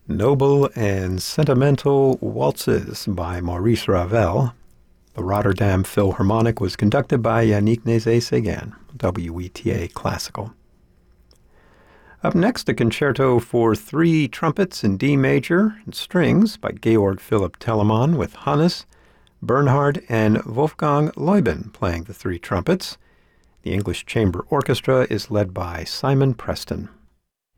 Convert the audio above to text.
Noble and Sentimental Waltzes by Maurice Ravel. The Rotterdam Philharmonic was conducted by Yannick Nézet-Séguin, WETA Classical. Up next, a concerto for three trumpets in D major and strings by Georg Philipp Telemann with Hannes, Bernhard, and Wolfgang Leuben playing the three trumpets. The English Chamber Orchestra is led by Simon Preston.